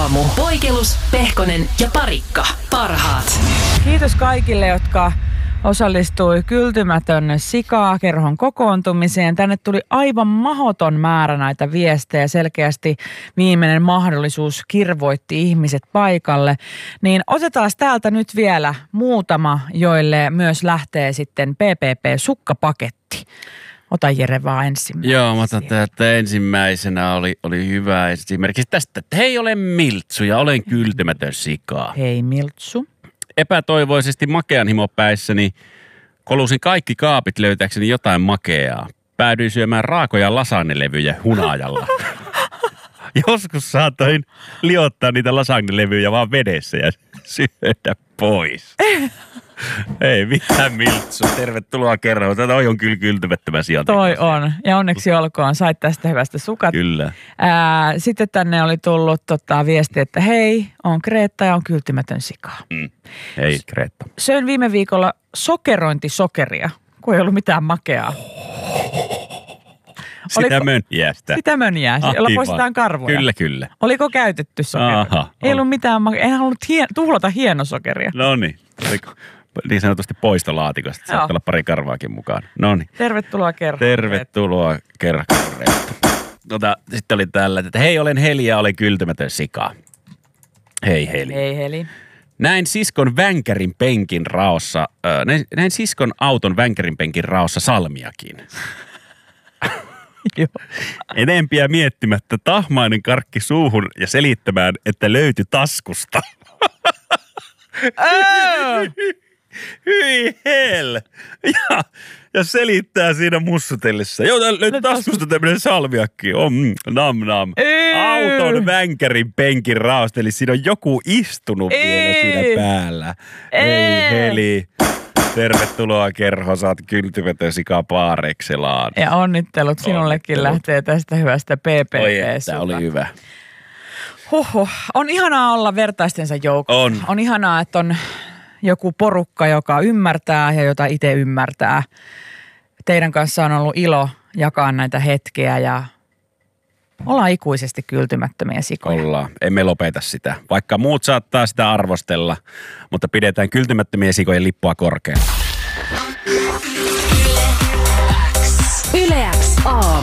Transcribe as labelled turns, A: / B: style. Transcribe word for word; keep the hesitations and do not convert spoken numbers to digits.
A: aamu. Poikelus, Pehkonen ja Parikka. Parhaat.
B: Kiitos kaikille, jotka osallistui Kyltymätön sika-kerhon kokoontumiseen. Tänne tuli aivan mahdoton määrä näitä viestejä. Selkeästi viimeinen mahdollisuus kirvoitti ihmiset paikalle. Niin otetaan täältä nyt vielä muutama, joille myös lähtee sitten P P P-sukkapaketti. Ota Jere vaan ensimmäisenä.
C: Joo, mä otan, että ensimmäisenä oli, oli hyvä esimerkiksi tästä, että hei, olen Miltsu ja olen kyltymätön sika.
B: Hei Miltsu.
C: Epätoivoisesti makean himopäissäni kolusin kaikki kaapit löytääkseni jotain makeaa. Päädyin syömään raakoja lasagnelevyjä hunajalla. Joskus saatoin liottaa niitä lasagnelevyjä vaan vedessä ja syödä pois. Ei mitään Miltsu. Tervetuloa kerran. Tätä on kyllä kyltymättömän sieltä.
B: Toi on. Ja onneksi olkoon. Sait tästä hyvästä sukat.
C: Kyllä.
B: Ää, sitten tänne oli tullut tota, viesti, että hei, on Kreetta ja on kyltymätön sika.
C: Mm. Hei Kreetta.
B: Söin viime viikolla sokerointisokeria, kun ei ollut mitään makeaa.
C: Sitä Oliko, mönjäästä.
B: Sitä mönjäästä, jolla poistetaan karvoja.
C: Kyllä, kyllä.
B: Oliko käytetty sokeria? Aha, ei ollut mitään makeaa. En halunnut hien, tuhlata hienosokeria.
C: No niin. Oliko niin sanotusti poistolaatikosta? Saattaa olla pari karvaakin mukaan. No niin.
B: Tervetuloa kerran.
C: Tervetuloa kerran. Tota, sitten oli tällä, että hei, olen Heli ja olen kyltymätön sika. Hei Heli.
B: Hei Heli.
C: Näin siskon vänkärin penkin raossa, äh, näin, näin siskon auton vänkärin penkin raossa salmiakin. Enempiä miettimättä tahmainen karkki suuhun ja selittämään, että löytyi taskusta. Hyi hell. Ja, ja selittää siinä mussutellessa. Joo, löytyi taskusta tämmöinen salmiakki. Oh, mm, nam nam. Auton vänkärin penkin raosta, eli siinä on joku istunut vielä siinä päällä. Ei Heli. Tervetuloa kerho, saat kyltymätön sika paarekselaan.
B: Ja onnittelut sinullekin onnittelut. Lähtee tästä hyvästä P P P-suka.
C: Oi, oli hyvä.
B: Huhhuh. On ihanaa olla vertaistensa joukossa.
C: On.
B: On ihanaa, että on joku porukka, joka ymmärtää ja jota itse ymmärtää. Teidän kanssa on ollut ilo jakaa näitä hetkiä ja ollaan ikuisesti kyltymättömiä sikoja.
C: Ollaan. Emme lopeta sitä. Vaikka muut saattaa sitä arvostella, mutta pidetään kyltymättömien sikojen lippua korkealla.
A: Yle X aamu.